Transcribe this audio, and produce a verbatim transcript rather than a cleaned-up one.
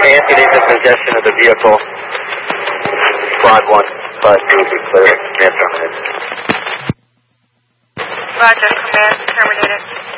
Anthony's in possession of the vehicle. Squad one, five two, be clear. Command terminated. Roger, command terminated.